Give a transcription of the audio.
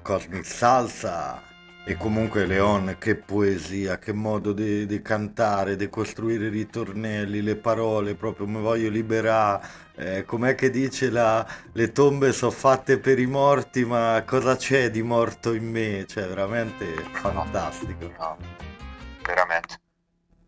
Cosmic Salsa. E comunque Leon, che poesia, che modo di cantare, di costruire i ritornelli, le parole, proprio mi voglio liberare. Com'è che dice le tombe sono fatte per i morti, ma cosa c'è di morto in me? Cioè, veramente No, fantastico. no, veramente.